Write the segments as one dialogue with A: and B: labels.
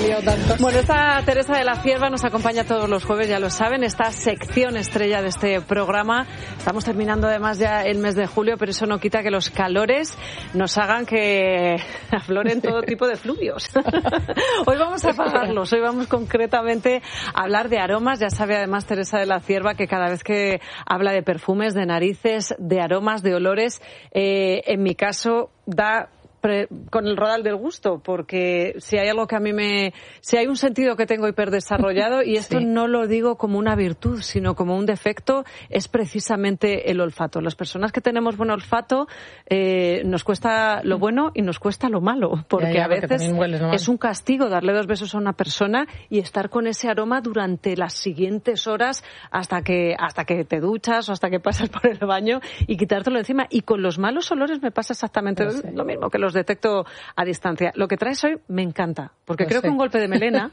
A: liado tanto.
B: Bueno, esta Teresa de la Cierva nos acompaña todos los jueves, ya lo saben, esta sección estrella de este programa. Estamos terminando además ya el mes de julio, pero eso no quita que los calores nos hagan que afloren todo tipo de fluvios. Hoy vamos a apagarlos, hoy vamos concretamente a hablar de aromas. Ya sabe además Teresa de la Cierva que cada vez que habla de perfumes, de narices, de aromas, de olores, en mi caso da con el rodal del gusto, porque si hay algo que a mí si hay un sentido que tengo hiperdesarrollado, y esto sí, no lo digo como una virtud, sino como un defecto, es precisamente el olfato. Las personas que tenemos buen olfato, nos cuesta lo bueno y nos cuesta lo malo, porque a veces es un castigo darle 2 besos a una persona y estar con ese aroma durante las siguientes horas hasta que te duchas o hasta que pasas por el baño y quitártelo encima. Y con los malos olores me pasa exactamente lo mismo, que los detecto a distancia. Lo que traes hoy me encanta, porque creo que un golpe de melena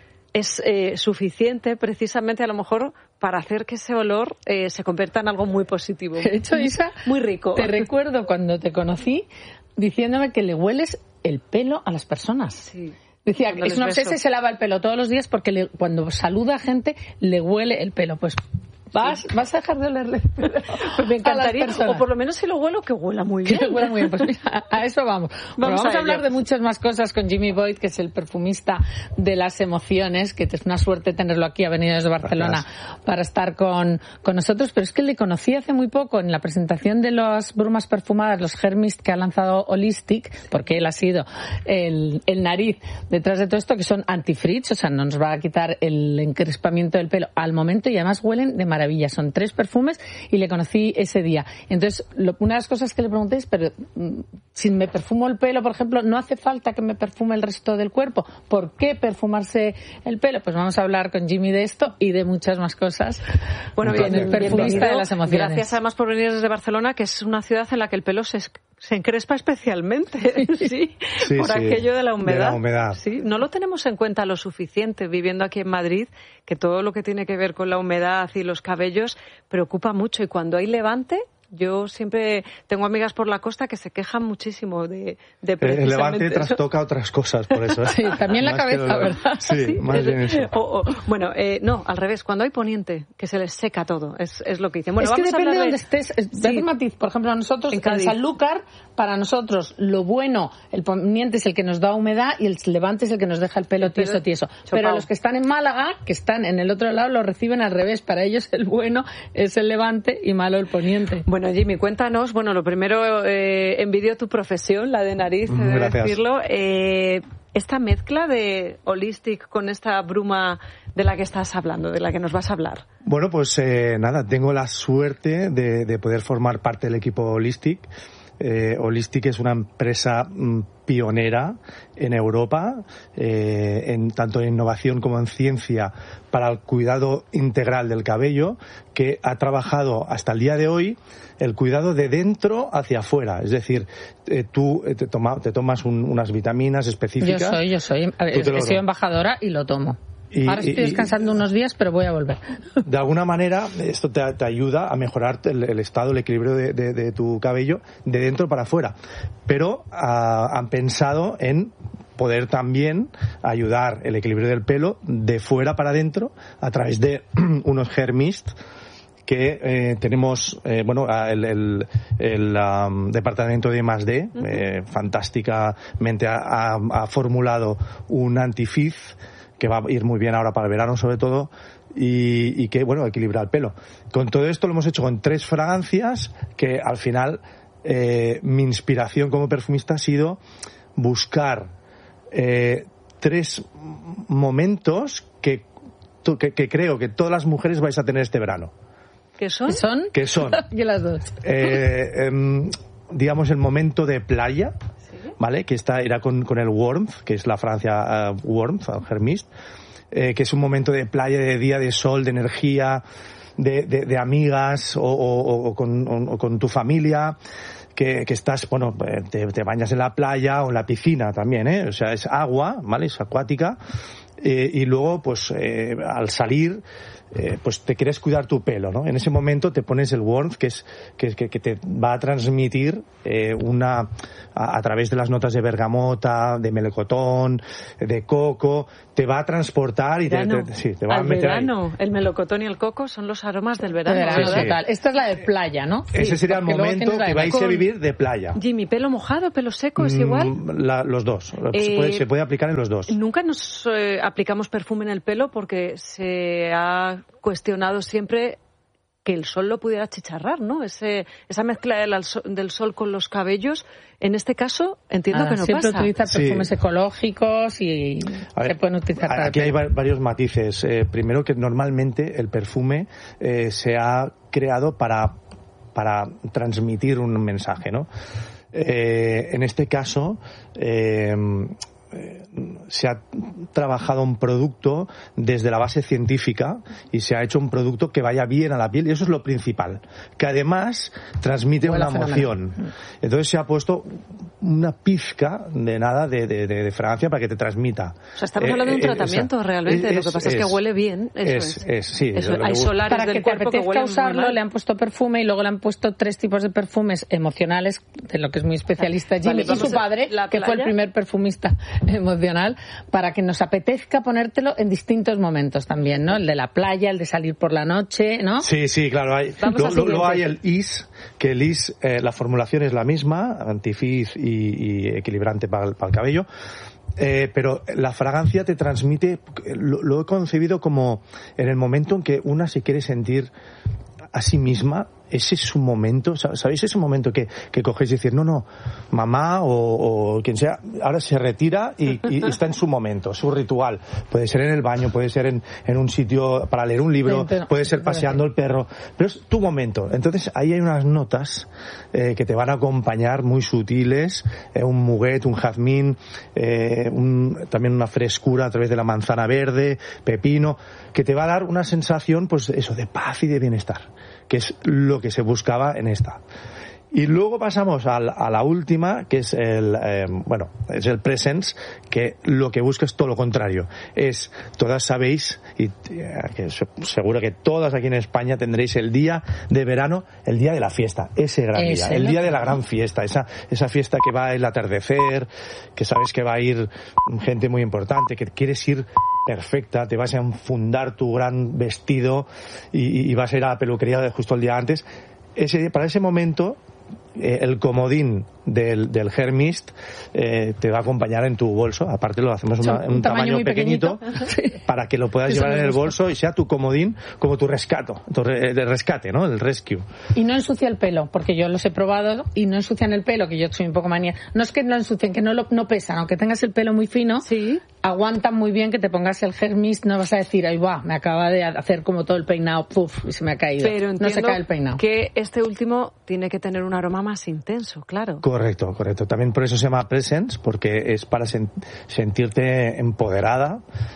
B: es suficiente precisamente a lo mejor para hacer que ese olor se convierta en algo muy positivo.
A: De hecho, Isa,
B: muy rico.
A: Te recuerdo cuando te conocí diciéndome que le hueles el pelo a las personas.
B: Sí.
A: Decía que es una obsesión y se lava el pelo todos los días porque cuando saluda a gente le huele el pelo. Pues vas a dejar de olerle.
B: Pues me encantaría, o por lo menos si lo huelo, que huela muy bien.
A: Que huela muy bien. Pues mira, a eso vamos. Vamos a hablar de muchas más cosas con Jimmy Boyd, que es el perfumista de las emociones, que es una suerte tenerlo aquí, ha venido desde Barcelona para estar con nosotros, pero es que le conocí hace muy poco en la presentación de las brumas perfumadas, los Hermist que ha lanzado Holistic, porque él ha sido el nariz detrás de todo esto, que son anti-frizz, o sea, no nos va a quitar el encrespamiento del pelo al momento, y además huelen de maravilla. Son 3 perfumes y le conocí ese día. Entonces, una de las cosas que le pregunté es, pero si me perfumo el pelo, por ejemplo, ¿no hace falta que me perfume el resto del cuerpo? ¿Por qué perfumarse el pelo? Pues vamos a hablar con Jimmy de esto y de muchas más cosas. Bueno, bien, el perfumista de las emociones.
B: Gracias además por venir desde Barcelona, que es una ciudad en la que el pelo se encrespa especialmente, sí, por aquello de la humedad. Sí, no lo tenemos en cuenta lo suficiente viviendo aquí en Madrid, que todo lo que tiene que ver con la humedad y los cabellos preocupa mucho, y cuando hay levante, yo siempre tengo amigas por la costa que se quejan muchísimo de precisamente
C: el levante
B: eso.
C: Trastoca otras cosas, por eso.
A: Sí, también la cabeza, ¿verdad?
C: Sí, más bien eso.
B: Bueno, no, al revés, cuando hay poniente, que se les seca todo, es lo que dicen. Bueno,
A: es que
B: vamos
A: depende
B: a
A: de donde estés. Sí. Un matiz, por ejemplo, a nosotros en Sanlúcar, para nosotros, lo bueno, el poniente es el que nos da humedad y el levante es el que nos deja el pelo tieso. Pero los que están en Málaga, que están en el otro lado, lo reciben al revés. Para ellos el bueno es el levante y malo el poniente.
B: Bueno, Jimmy, cuéntanos, lo primero, envidio tu profesión, la de nariz, de decirlo. Esta mezcla de Holistic con esta bruma de la que estás hablando, de la que nos vas a hablar.
C: Bueno, pues nada, tengo la suerte de poder formar parte del equipo Holistic. Holistic es una empresa pionera en Europa, tanto en innovación como en ciencia para el cuidado integral del cabello, que ha trabajado hasta el día de hoy el cuidado de dentro hacia afuera. Es decir, tú te tomas unas vitaminas específicas.
A: Yo soy. He sido embajadora y lo tomo. Ahora estoy descansando unos días, pero voy a volver.
C: De alguna manera, esto te ayuda a mejorar el estado, el equilibrio de tu cabello de dentro para afuera. Pero han pensado en poder también ayudar el equilibrio del pelo de fuera para adentro a través de unos Hermist que tenemos, el departamento de I+D fantásticamente ha formulado un anti-frizz que va a ir muy bien ahora para el verano sobre todo, y que, equilibra el pelo. Con todo esto lo hemos hecho con 3 fragancias que al final mi inspiración como perfumista ha sido buscar 3 momentos que creo que todas las mujeres vais a tener este verano.
B: ¿Qué son?
C: ¿Qué son?
A: Yo las dos.
C: Digamos el momento de playa, ¿vale? Que era con el Warmth, que es la Francia Warmth, Hermist, que es un momento de playa, de día de sol, de energía, de amigas o con tu familia, que estás, te bañas en la playa o en la piscina también, o sea, es agua, ¿vale? Es acuática. y luego pues al salir pues te quieres cuidar tu pelo, ¿no? En ese momento te pones el Warmth, que te va a transmitir a través de las notas de bergamota, de melocotón, de coco, te va a transportar y te va a meter
B: verano.
C: Ahí.
B: El melocotón y el coco son los aromas del verano.
A: Total. Esta es la de playa, ¿no?
C: Ese sería el momento que vais a vivir de playa.
B: Jimmy, ¿pelo mojado, pelo seco es igual?
C: Los dos. Se puede aplicar en los dos.
B: Nunca nos aplicamos perfume en el pelo porque se ha cuestionado siempre que el sol lo pudiera achicharrar, ¿no? Esa mezcla del sol con los cabellos, en este caso entiendo que no
A: siempre
B: pasa.
A: Siempre utilizan perfumes ecológicos y se pueden utilizar para
C: aquí hay varios matices. Primero, que normalmente el perfume se ha creado para transmitir un mensaje, ¿no? En este caso se ha trabajado un producto desde la base científica y se ha hecho un producto que vaya bien a la piel, y eso es lo principal, que además transmite una emoción. Entonces se ha puesto una pizca de fragancia para que te transmita.
B: O sea, estamos hablando de un tratamiento realmente. Lo que pasa es que huele bien. Hay solares
A: para
B: del
A: que te apetezca usarlo, le han puesto perfume y luego le han puesto 3 tipos de perfumes emocionales, de lo que es muy especialista Jimmy, y su padre, que fue el primer perfumista emocional, para que nos apetezca ponértelo en distintos momentos también, ¿no? El de la playa, el de salir por la noche, ¿no?
C: Sí, claro. Luego hay el IS, que el IS, la formulación es la misma, antifrizz y equilibrante para el cabello. Pero la fragancia te transmite, lo he concebido como en el momento en que una se quiere sentir a sí misma. Ese es su momento, ¿sabéis? Ese momento que cogéis y decir, no, mamá o quien sea, ahora se retira y está en su momento, su ritual. Puede ser en el baño, puede ser en un sitio para leer un libro, puede ser paseando el perro, pero es tu momento. Entonces ahí hay unas notas que te van a acompañar muy sutiles, un muguet, un jazmín, también una frescura a través de la manzana verde, pepino, que te va a dar una sensación, pues eso, de paz y de bienestar, que es lo que se buscaba en esta. Y luego pasamos a la última, que es es el Presence, que lo que busca es todo lo contrario. Todas sabéis, y que seguro que todas aquí en España tendréis el día de verano, el día de la fiesta, ese gran día, el día de la gran fiesta, esa fiesta que va el atardecer, que sabes que va a ir gente muy importante, que quieres ir perfecta, te vas a enfundar tu gran vestido y vas a ir a la peluquería justo el día antes. Para ese momento, el comodín del Hair Mist te va a acompañar en tu bolso. Aparte lo hacemos en un tamaño muy pequeñito para que lo puedas llevar en el bolso y sea tu comodín como tu rescate, ¿no? El rescue.
A: Y no ensucia el pelo, porque yo los he probado y no ensucian el pelo, que yo soy un poco manía. No es que no ensucien, que no pesan, aunque tengas el pelo muy fino, aguantan muy bien que te pongas el Hair Mist, no vas a decir, ay, va, me acaba de hacer como todo el peinado, puf, y se me ha caído.
B: Pero
A: no se cae el peinado.
B: Que este último tiene que tener un aroma más intenso, claro.
C: Correcto. También por eso se llama Presence, porque es para sentirte empoderada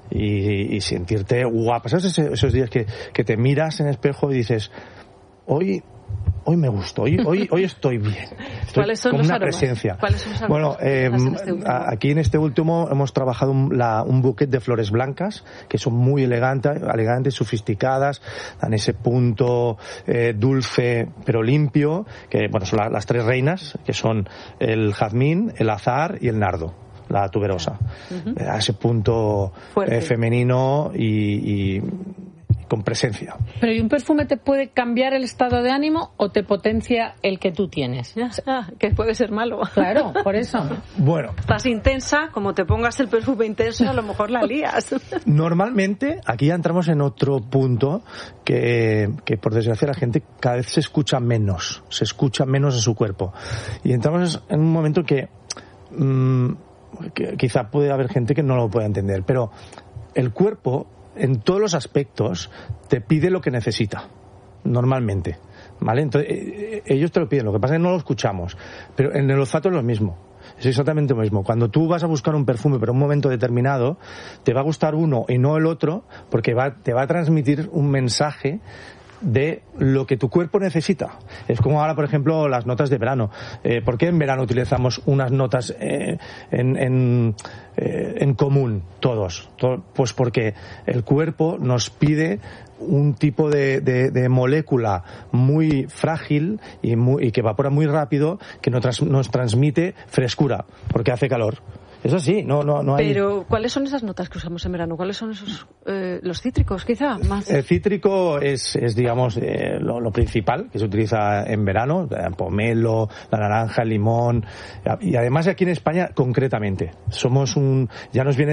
C: y sentirte guapa. ¿Sabes esos días que te miras en el espejo y dices, hoy me gusto, hoy estoy bien.
B: ¿Cuáles son los aromas?
C: Presencia.
B: ¿Cuáles son los aromas?
C: Bueno, aquí en este último hemos trabajado un bouquet de flores blancas que son muy elegantes, sofisticadas, dan ese punto dulce pero limpio, que bueno, son las 3 reinas, que son el jazmín, el azahar y el nardo, la tuberosa. A ese punto femenino y con presencia.
A: Pero ¿y un perfume te puede cambiar el estado de ánimo o te potencia el que tú tienes?
B: Que puede ser malo.
A: Claro, por eso.
C: Bueno.
B: Estás intensa, como te pongas el perfume intenso, a lo mejor la lías. Normalmente,
C: aquí ya entramos en otro punto que por desgracia la gente cada vez se escucha menos a su cuerpo. Y entramos en un momento que quizá puede haber gente que no lo pueda entender, pero el cuerpo en todos los aspectos te pide lo que necesita normalmente, ¿vale? Entonces ellos te lo piden, lo que pasa es que no lo escuchamos, pero en el olfato es lo mismo, es exactamente lo mismo. Cuando tú vas a buscar un perfume para un momento determinado, te va a gustar uno y no el otro, porque te va a transmitir un mensaje de lo que tu cuerpo necesita. Es como ahora, por ejemplo, las notas de verano. ¿Por qué en verano utilizamos unas notas en común todos? Pues porque el cuerpo nos pide un tipo de molécula muy frágil y que evapora muy rápido, que nos transmite frescura, porque hace calor. Eso sí, no hay...
B: Pero, ¿cuáles son esas notas que usamos en verano? ¿Cuáles son esos, los cítricos, quizá? Más.
C: El cítrico es digamos, lo principal que se utiliza en verano, el pomelo, la naranja, el limón, y además aquí en España, concretamente, ya nos viene